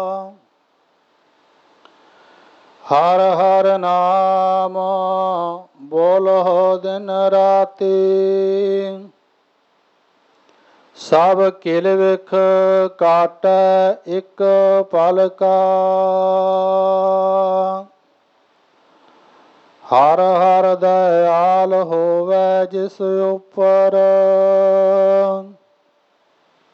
ਹਰ ਹਰ ਨਾਮ ਬੋਲਹੁ ਦਿਨ ਰਾਤੀ। ਸਭ ਕਿਲ ਵਿਖ ਕਾਟੈ ਇਕ ਪਲ ਕਾ। ਹਰ ਹਰ ਦਇਆਲ ਹੋਵੈ ਜਿਸ ਉਪਰ।